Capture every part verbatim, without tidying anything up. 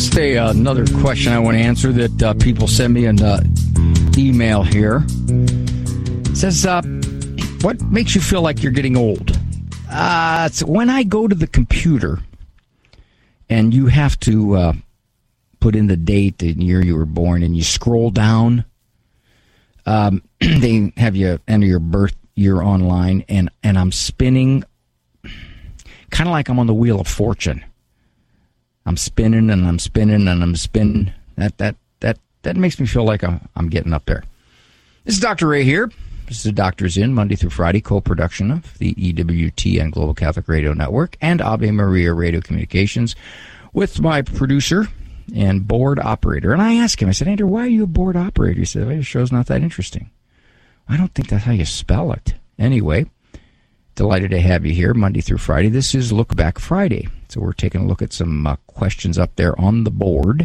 Just a, uh, another question I want to answer that uh, people send me an uh, email here. It says, uh, what makes you feel like you're getting old? Uh, it's when I go to the computer and you have to uh, put in the date, the year you were born, and you scroll down. Um, they have you enter your birth year online, and, and I'm spinning kind of like I'm on the Wheel of Fortune. I'm spinning and I'm spinning and I'm spinning. That that that that makes me feel like I'm I'm getting up there. This is Doctor Ray here. This is Doctors In, Monday through Friday, co-production of the E W T N Global Catholic Radio Network and Ave Maria Radio Communications with my producer and board operator. And I asked him, I said, Andrew, why are you a board operator? He said, well, your show's not that interesting. I don't think that's how you spell it. Anyway, delighted to have you here Monday through Friday. This is Look Back Friday. So we're taking a look at some uh, questions up there on the board.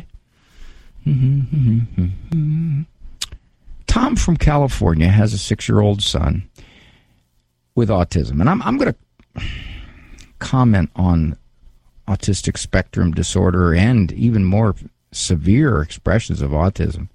Tom from California has a six-year-old son with autism. And I'm, I'm going to comment on autistic spectrum disorder and even more severe expressions of autism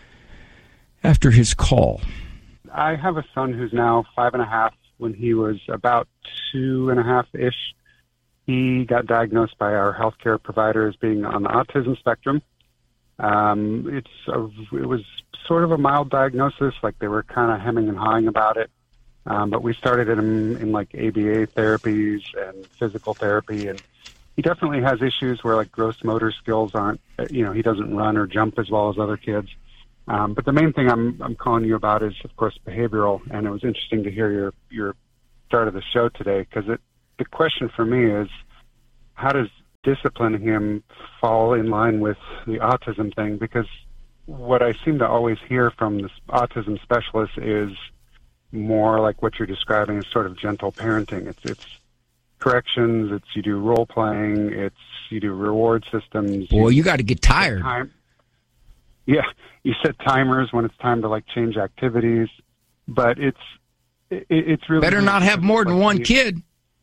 after his call. I have a son who's now five and a half. When he was about two and a half-ish, he got diagnosed by our healthcare provider as being on the autism spectrum. Um, it's a, it was sort of a mild diagnosis, like they were kind of hemming and hawing about it. Um, but we started him in like A B A therapies and physical therapy, and he definitely has issues where like gross motor skills aren't, you know, he doesn't run or jump as well as other kids. Um, but the main thing I'm I'm calling you about is, of course, behavioral, and it was interesting to hear your your start of the show today, because it the question for me is, how does disciplining him fall in line with the autism thing? Because what I seem to always hear from this autism specialist is more like what you're describing as sort of gentle parenting. It's it's corrections, it's you do role playing, it's you do reward systems. Boy, you, you got to get tired. Time. Yeah, you set timers when it's time to like change activities, but it's it, it's really better not have more than like one he, kid.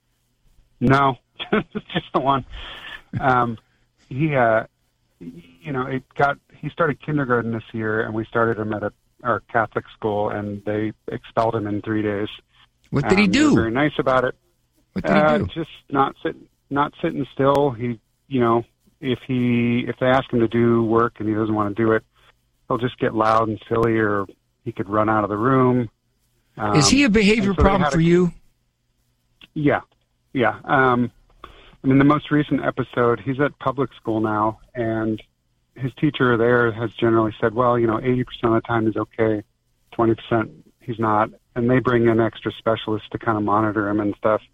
No, just the one. Um, he, uh, you know, it got. He started kindergarten this year, and we started him at a our Catholic school, and they expelled him in three days. What did um, he do? They were very nice about it. What did uh, he do? Just not sit, not sitting still. He, you know, if he if they ask him to do work and he doesn't want to do it, he'll just get loud and silly, or he could run out of the room. Um, Is he a behavior so problem for a, you? Yeah, yeah. Um, I mean, the most recent episode, he's at public school now, and his teacher there has generally said, well, you know, eighty percent of the time he's okay, twenty percent he's not, and they bring in extra specialists to kind of monitor him and stuff.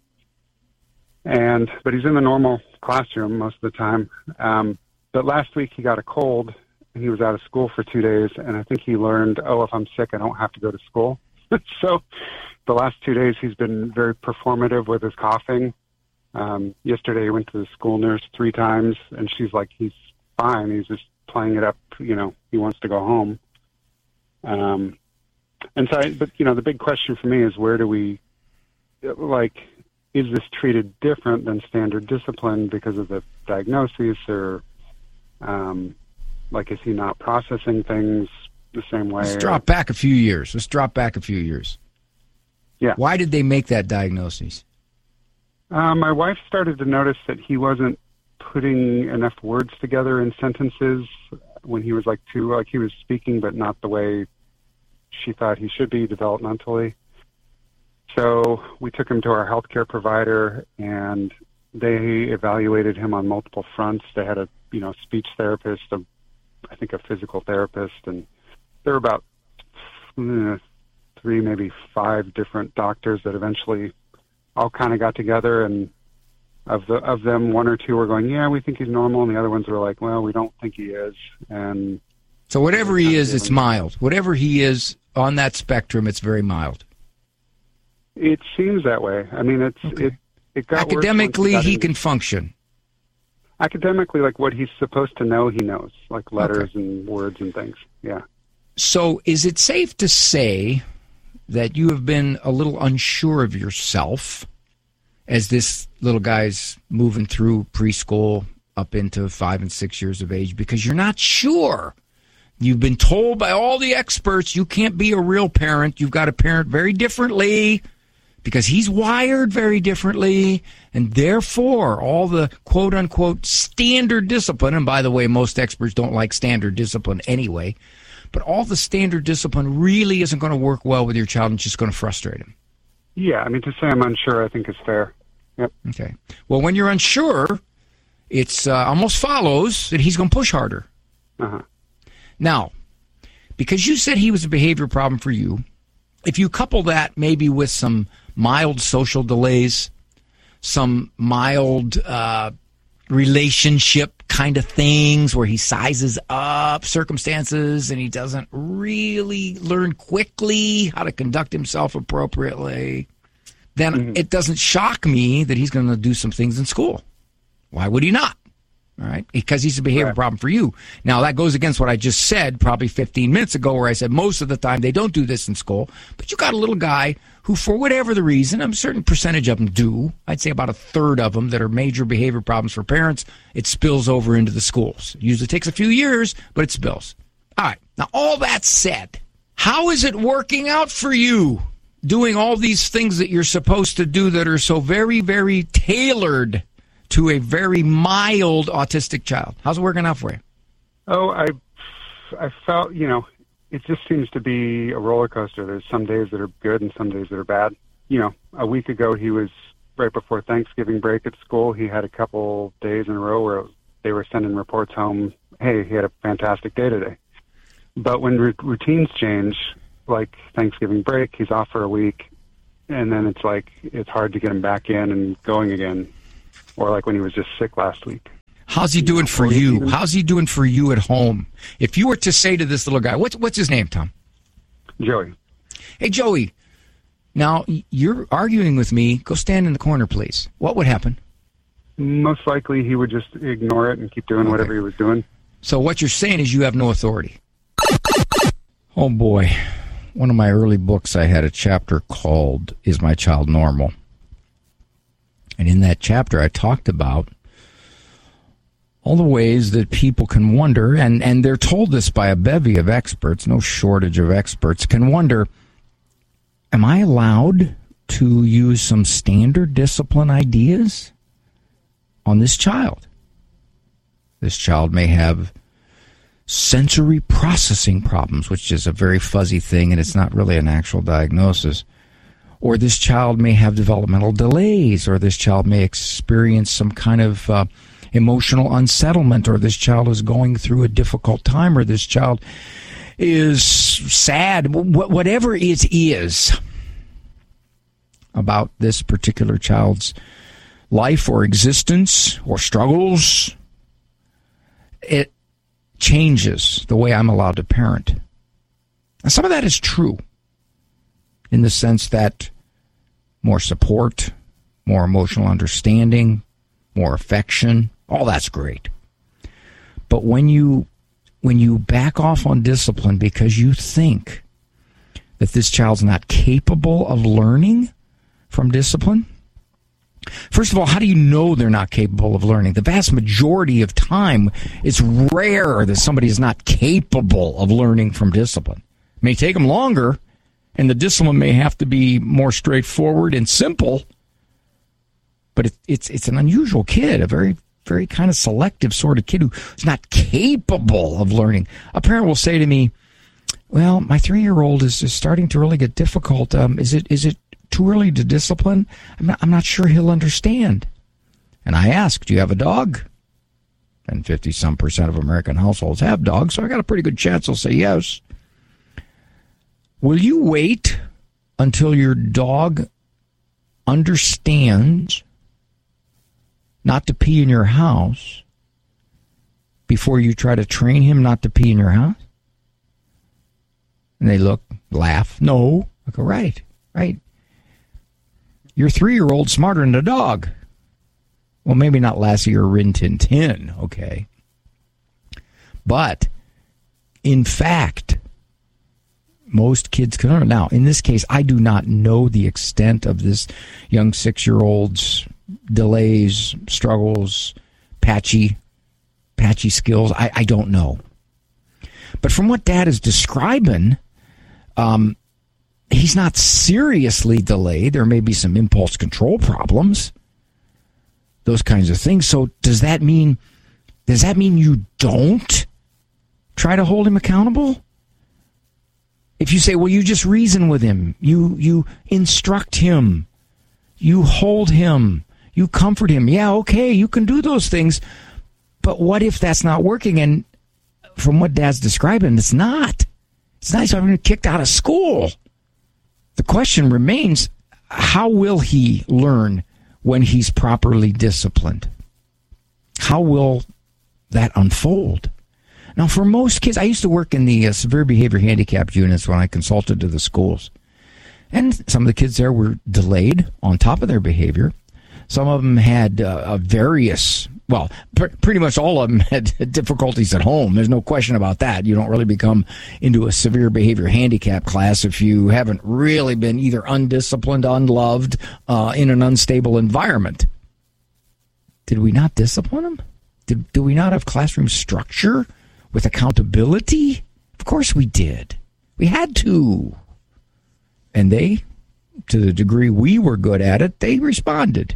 And but he's in the normal classroom most of the time. Um, but last week he got a cold, and he was out of school for two days, and I think he learned, oh, if I'm sick, I don't have to go to school. So the last two days he's been very performative with his coughing. Um, yesterday he went to the school nurse three times, and she's like, he's fine. He's just playing it up. You know, he wants to go home. Um, and so, I, but, you know, the big question for me is, where do we, like, is this treated different than standard discipline because of the diagnosis, or, um, like, is he not processing things the same way? Let's drop back a few years. Let's drop back a few years. Yeah. Why did they make that diagnosis? Uh, my wife started to notice that he wasn't putting enough words together in sentences when he was like two. Like, he was speaking, but not the way she thought he should be developmentally. So we took him to our healthcare provider, and they evaluated him on multiple fronts. They had a, you know, speech therapist, a, I think a physical therapist, and there were about uh, three, maybe five different doctors that eventually all kind of got together, and of the of them, one or two were going, yeah, we think he's normal, and the other ones were like, well, we don't think he is. And so whatever he is, it's mild. Whatever he is on that spectrum, it's very mild. It seems that way. I mean, it's okay. it. It got academically, worse he into, can function. Academically, like what he's supposed to know, he knows, like letters okay. and words and things. Yeah. So, is it safe to say that you have been a little unsure of yourself as this little guy's moving through preschool up into five and six years of age because you're not sure. You've been told by all the experts you can't be a real parent. You've got to parent very differently because he's wired very differently. And therefore, all the quote-unquote standard discipline, and by the way, most experts don't like standard discipline anyway, but all the standard discipline really isn't going to work well with your child and it's just going to frustrate him. Yeah, I mean, to say I'm unsure, I think is fair. Yep. Okay. Well, when you're unsure, it's uh, almost follows that he's going to push harder. Uh-huh. Now, because you said he was a behavior problem for you, if you couple that maybe with some mild social delays, some mild uh, relationship kind of things where he sizes up circumstances and he doesn't really learn quickly how to conduct himself appropriately, then mm-hmm. it doesn't shock me that he's going to do some things in school. Why would he not? All right, because he's a behavior right. problem for you. Now, that goes against what I just said probably fifteen minutes ago where I said most of the time they don't do this in school. But you got a little guy who, for whatever the reason, a certain percentage of them do. I'd say about a third of them that are major behavior problems for parents, it spills over into the schools. It usually takes a few years, but it spills. All right, now all that said, how is it working out for you doing all these things that you're supposed to do that are so very, very tailored to a very mild autistic child? How's it working out for you? Oh, I, I felt, you know, it just seems to be a roller coaster. There's some days that are good and some days that are bad. You know, a week ago he was right before Thanksgiving break at school. He had a couple days in a row where they were sending reports home, hey, he had a fantastic day today. But when r- routines change, like Thanksgiving break, he's off for a week, and then it's like it's hard to get him back in and going again. Or like when he was just sick last week. How's he doing for you? How's he doing for you at home? If you were to say to this little guy, what's what's his name, Tom? Joey. Hey, Joey. Now, you're arguing with me. Go stand in the corner, please. What would happen? Most likely he would just ignore it and keep doing okay. whatever he was doing. So what you're saying is you have no authority. Oh, boy. One of my early books, I had a chapter called Is My Child Normal? And in that chapter, I talked about all the ways that people can wonder, and, and they're told this by a bevy of experts, no shortage of experts, can wonder, am I allowed to use some standard discipline ideas on this child? This child may have sensory processing problems, which is a very fuzzy thing, and it's not really an actual diagnosis. Or this child may have developmental delays, or this child may experience some kind of uh, emotional unsettlement, or this child is going through a difficult time, or this child is sad. Wh- whatever it is about this particular child's life or existence or struggles, it changes the way I'm allowed to parent. Now, some of that is true, in the sense that more support, more emotional understanding, more affection, all that's great. But when you when you back off on discipline because you think that this child's not capable of learning from discipline, first of all, how do you know they're not capable of learning? The vast majority of time, it's rare that somebody is not capable of learning from discipline. It may take them longer, and the discipline may have to be more straightforward and simple, but it, it's it's an unusual kid, a very, very kind of selective sort of kid who's not capable of learning. A parent will say to me, well, my three-year-old is, is starting to really get difficult. Um, is it is it too early to discipline? I'm not, I'm not sure he'll understand. And I ask, do you have a dog? And fifty-some percent of American households have dogs, so I got a pretty good chance he'll say yes. Will you wait until your dog understands not to pee in your house before you try to train him not to pee in your house? And they look, laugh. No. I go, right, right. Your three-year-old's smarter than a dog. Well, maybe not Lassie or Rin Tin Tin, okay. But, in fact, most kids can learn. Now, in this case, I do not know the extent of this young six-year-old's delays, struggles, patchy patchy skills. I, I don't know. But from what Dad is describing, um, he's not seriously delayed. There may be some impulse control problems, those kinds of things. So does that mean, does that mean you don't try to hold him accountable? If you say, well, you just reason with him, you you instruct him, you hold him, you comfort him. Yeah, okay, you can do those things. But what if that's not working? And from what Dad's describing, it's not. It's not. He's having kicked out of school. The question remains, how will he learn when he's properly disciplined? How will that unfold? Now, for most kids, I used to work in the uh, severe behavior handicapped units when I consulted to the schools. And some of the kids there were delayed on top of their behavior. Some of them had uh, various, well, pr- pretty much all of them had difficulties at home. There's no question about that. You don't really become into a severe behavior handicap class if you haven't really been either undisciplined, unloved, uh, in an unstable environment. Did we not discipline them? Did, did we not have classroom structure with accountability? Of course we did. We had to. And they, to the degree we were good at it, they responded.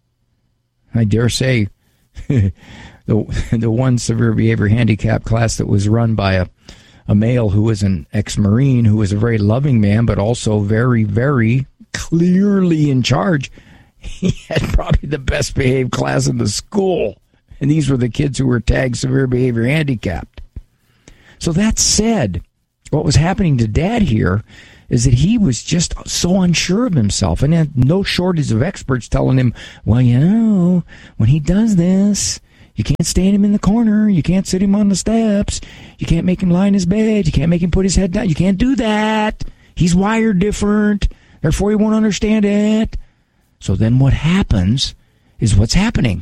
I dare say the the one severe behavior handicap class that was run by a, a male who was an ex-Marine, who was a very loving man, but also very, very clearly in charge, he had probably the best behaved class in the school. And these were the kids who were tagged severe behavior handicapped. So that said, what was happening to Dad here is that he was just so unsure of himself, and had no shortage of experts telling him, well, you know, when he does this, you can't stand him in the corner, you can't sit him on the steps, you can't make him lie in his bed, you can't make him put his head down, you can't do that. He's wired different, therefore he won't understand it. So then what happens is what's happening.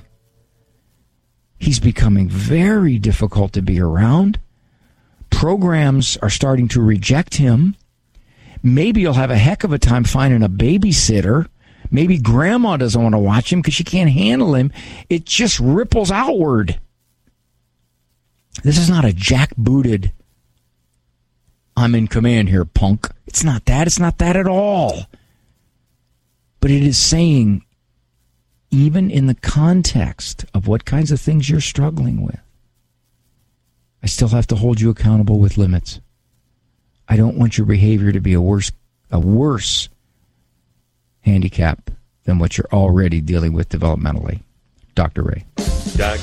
He's becoming very difficult to be around. Programs are starting to reject him. Maybe you'll have a heck of a time finding a babysitter. Maybe grandma doesn't want to watch him because she can't handle him. It just ripples outward. This is not a jackbooted, I'm in command here, punk. It's not that. It's not that at all. But it is saying, even in the context of what kinds of things you're struggling with, I still have to hold you accountable with limits. I don't want your behavior to be a worse a worse handicap than what you're already dealing with developmentally. Doctor Ray. Doc